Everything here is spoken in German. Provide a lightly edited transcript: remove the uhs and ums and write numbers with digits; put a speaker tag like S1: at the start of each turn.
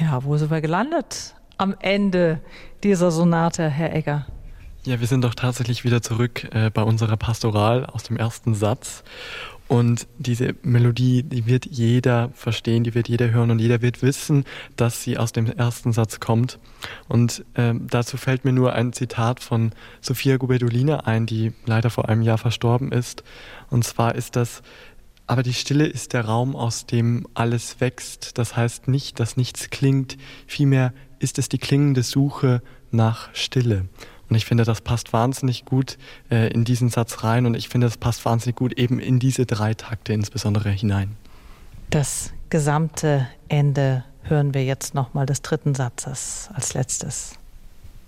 S1: Ja, wo sind wir gelandet am Ende dieser Sonate, Herr Egger?
S2: Ja, wir sind doch tatsächlich wieder zurück bei unserer Pastoral aus dem ersten Satz. Und diese Melodie, die wird jeder verstehen, die wird jeder hören und jeder wird wissen, dass sie aus dem ersten Satz kommt. Und dazu fällt mir nur ein Zitat von Sophia Gubertolina ein, die leider vor einem Jahr verstorben ist. Und zwar ist das: Aber die Stille ist der Raum, aus dem alles wächst. Das heißt nicht, dass nichts klingt. Vielmehr ist es die klingende Suche nach Stille. Und ich finde, das passt wahnsinnig gut in diesen Satz rein. Und ich finde, das passt wahnsinnig gut eben in diese 3 Takte insbesondere hinein.
S1: Das gesamte Ende hören wir jetzt nochmal des 3. Satzes als letztes.